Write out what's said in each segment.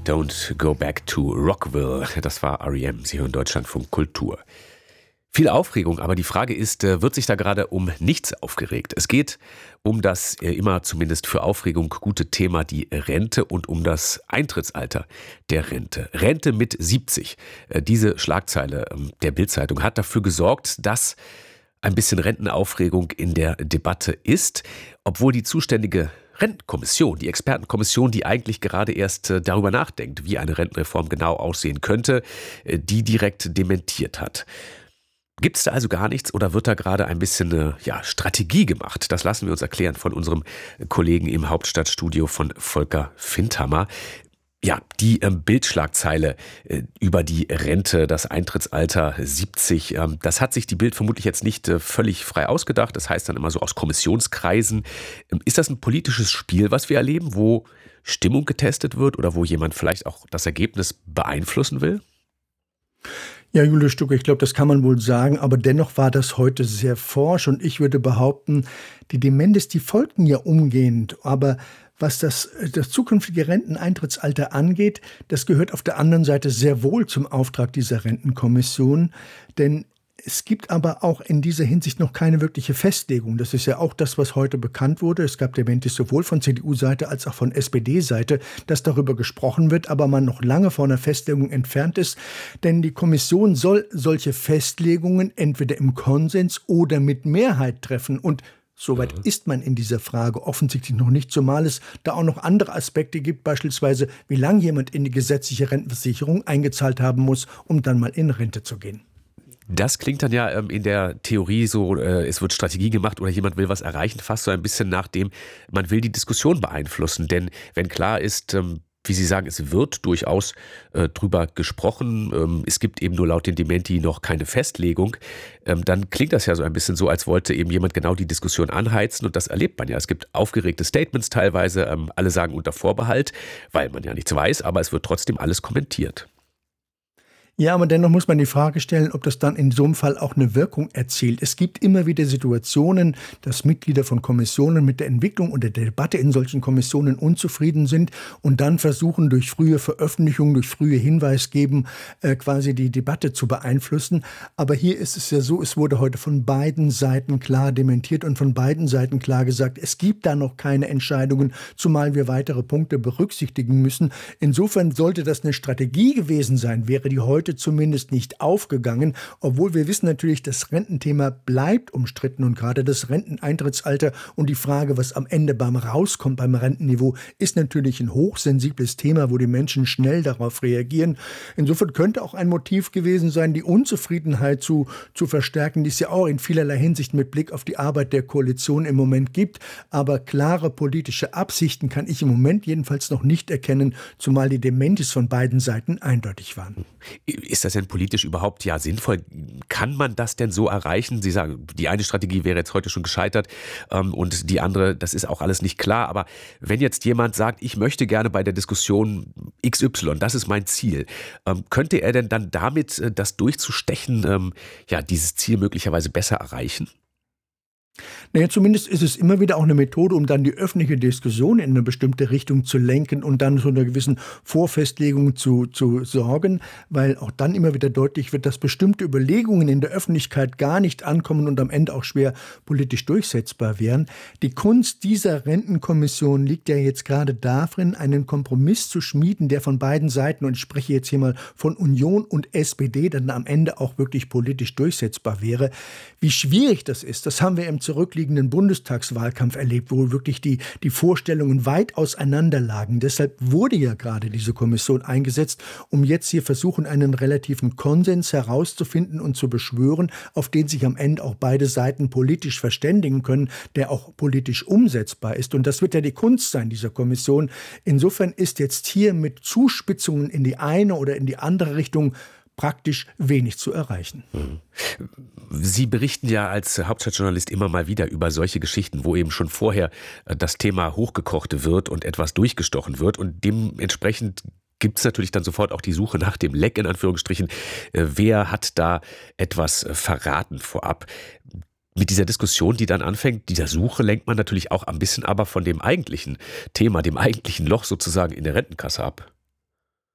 Don't Go Back to Rockville. Das war R.E.M. Sie hören Deutschlandfunk Kultur. Viel Aufregung, aber die Frage ist, wird sich da gerade um nichts aufgeregt? Es geht um das immer zumindest für Aufregung gute Thema die Rente und um das Eintrittsalter der Rente. Rente mit 70. Diese Schlagzeile der Bild-Zeitung hat dafür gesorgt, dass ein bisschen Rentenaufregung in der Debatte ist, obwohl die zuständige Rentenkommission, die Expertenkommission, die eigentlich gerade erst darüber nachdenkt, wie eine Rentenreform genau aussehen könnte, die direkt dementiert hat. Gibt es da also gar nichts oder wird da gerade ein bisschen eine Strategie gemacht? Das lassen wir uns erklären von unserem Kollegen im Hauptstadtstudio von Volker Findhammer. Ja, die Bildschlagzeile über die Rente, das Eintrittsalter 70, das hat sich die Bild vermutlich jetzt nicht völlig frei ausgedacht. Das heißt dann immer so aus Kommissionskreisen. Ist das ein politisches Spiel, was wir erleben, wo Stimmung getestet wird oder wo jemand vielleicht auch das Ergebnis beeinflussen will? Ja, Julius Stucke, ich glaube, das kann man wohl sagen, aber dennoch war das heute sehr forsch und ich würde behaupten, die Dementes, die folgten ja umgehend, aber was das zukünftige Renteneintrittsalter angeht, das gehört auf der anderen Seite sehr wohl zum Auftrag dieser Rentenkommission, denn es gibt aber auch in dieser Hinsicht noch keine wirkliche Festlegung. Das ist ja auch das, was heute bekannt wurde. Es gab Dementes sowohl von CDU-Seite als auch von SPD-Seite, dass darüber gesprochen wird, aber man noch lange von einer Festlegung entfernt ist. Denn die Kommission soll solche Festlegungen entweder im Konsens oder mit Mehrheit treffen. Und soweit ist man in dieser Frage offensichtlich noch nicht, zumal es da auch noch andere Aspekte gibt, beispielsweise wie lange jemand in die gesetzliche Rentenversicherung eingezahlt haben muss, um dann mal in Rente zu gehen. Das klingt dann ja in der Theorie so, es wird Strategie gemacht oder jemand will was erreichen, fast so ein bisschen nach dem, man will die Diskussion beeinflussen. Denn wenn klar ist, wie Sie sagen, es wird durchaus drüber gesprochen, es gibt eben nur laut den Dementi noch keine Festlegung, dann klingt das ja so ein bisschen so, als wollte eben jemand genau die Diskussion anheizen und das erlebt man ja. Es gibt aufgeregte Statements teilweise, alle sagen unter Vorbehalt, weil man ja nichts weiß, aber es wird trotzdem alles kommentiert. Ja, aber dennoch muss man die Frage stellen, ob das dann in so einem Fall auch eine Wirkung erzielt. Es gibt immer wieder Situationen, dass Mitglieder von Kommissionen mit der Entwicklung und der Debatte in solchen Kommissionen unzufrieden sind und dann versuchen, durch frühe Veröffentlichung, durch frühe Hinweisgeben quasi die Debatte zu beeinflussen. Aber hier ist es ja so, es wurde heute von beiden Seiten klar dementiert und von beiden Seiten klar gesagt, es gibt da noch keine Entscheidungen, zumal wir weitere Punkte berücksichtigen müssen. Insofern sollte das eine Strategie gewesen sein, wäre die heute zumindest nicht aufgegangen, obwohl wir wissen natürlich, das Rententhema bleibt umstritten und gerade das Renteneintrittsalter und die Frage, was am Ende beim rauskommt beim Rentenniveau, ist natürlich ein hochsensibles Thema, wo die Menschen schnell darauf reagieren. Insofern könnte auch ein Motiv gewesen sein, die Unzufriedenheit zu verstärken, die es ja auch in vielerlei Hinsicht mit Blick auf die Arbeit der Koalition im Moment gibt. Aber klare politische Absichten kann ich im Moment jedenfalls noch nicht erkennen, zumal die Dementis von beiden Seiten eindeutig waren. Ist das denn politisch überhaupt sinnvoll? Kann man das denn so erreichen? Sie sagen, die eine Strategie wäre jetzt heute schon gescheitert und die andere, das ist auch alles nicht klar. Aber wenn jetzt jemand sagt, ich möchte gerne bei der Diskussion XY, das ist mein Ziel, könnte er denn dann damit das durchzustechen, dieses Ziel möglicherweise besser erreichen? Naja, zumindest ist es immer wieder auch eine Methode, um dann die öffentliche Diskussion in eine bestimmte Richtung zu lenken und dann zu einer gewissen Vorfestlegung zu sorgen, weil auch dann immer wieder deutlich wird, dass bestimmte Überlegungen in der Öffentlichkeit gar nicht ankommen und am Ende auch schwer politisch durchsetzbar wären. Die Kunst dieser Rentenkommission liegt ja jetzt gerade darin, einen Kompromiss zu schmieden, der von beiden Seiten, und ich spreche jetzt hier mal von Union und SPD, dann am Ende auch wirklich politisch durchsetzbar wäre. Wie schwierig das ist, das haben wir im zurückliegenden Bundestagswahlkampf erlebt, wo wirklich die Vorstellungen weit auseinander lagen. Deshalb wurde ja gerade diese Kommission eingesetzt, um jetzt hier versuchen, einen relativen Konsens herauszufinden und zu beschwören, auf den sich am Ende auch beide Seiten politisch verständigen können, der auch politisch umsetzbar ist. Und das wird ja die Kunst sein, dieser Kommission. Insofern ist jetzt hier mit Zuspitzungen in die eine oder in die andere Richtung praktisch wenig zu erreichen. Sie berichten ja als Hauptstadtjournalist immer mal wieder über solche Geschichten, wo eben schon vorher das Thema hochgekocht wird und etwas durchgestochen wird und dementsprechend gibt es natürlich dann sofort auch die Suche nach dem Leck in Anführungsstrichen. Wer hat da etwas verraten vorab? Mit dieser Diskussion, die dann anfängt, dieser Suche lenkt man natürlich auch ein bisschen aber von dem eigentlichen Thema, dem eigentlichen Loch sozusagen in der Rentenkasse ab.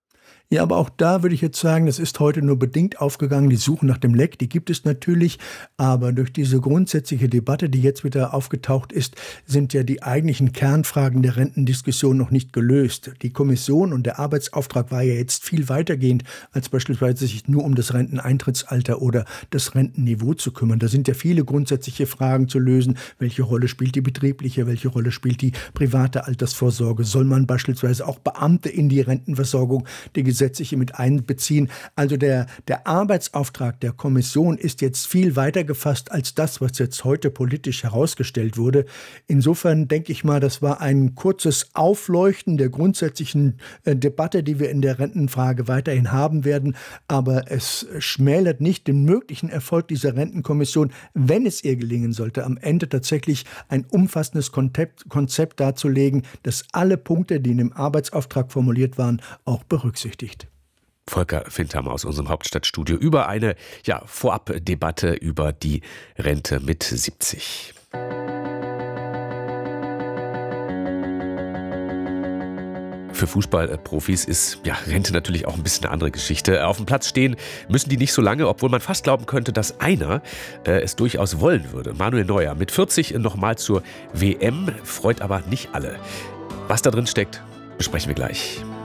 Ja, aber auch da würde ich jetzt sagen, das ist heute nur bedingt aufgegangen. Die Suche nach dem Leck, die gibt es natürlich. Aber durch diese grundsätzliche Debatte, die jetzt wieder aufgetaucht ist, sind ja die eigentlichen Kernfragen der Rentendiskussion noch nicht gelöst. Die Kommission und der Arbeitsauftrag war ja jetzt viel weitergehend, als beispielsweise sich nur um das Renteneintrittsalter oder das Rentenniveau zu kümmern. Da sind ja viele grundsätzliche Fragen zu lösen. Welche Rolle spielt die betriebliche? Welche Rolle spielt die private Altersvorsorge? Soll man beispielsweise auch Beamte in die Rentenversorgung, die gesetzliche, mit einbeziehen? Also der Arbeitsauftrag der Kommission ist jetzt viel weiter gefasst als das, was jetzt heute politisch herausgestellt wurde. Insofern denke ich mal, das war ein kurzes Aufleuchten der grundsätzlichen Debatte, die wir in der Rentenfrage weiterhin haben werden. Aber es schmälert nicht den möglichen Erfolg dieser Rentenkommission, wenn es ihr gelingen sollte, am Ende tatsächlich ein umfassendes Konzept darzulegen, das alle Punkte, die in dem Arbeitsauftrag formuliert waren, auch berücksichtigt. Volker Findhammer aus unserem Hauptstadtstudio über eine Vorabdebatte über die Rente mit 70. Für Fußballprofis ist Rente natürlich auch ein bisschen eine andere Geschichte. Auf dem Platz stehen müssen die nicht so lange, obwohl man fast glauben könnte, dass einer es durchaus wollen würde. Manuel Neuer mit 40 nochmal zur WM, freut aber nicht alle. Was da drin steckt, besprechen wir gleich.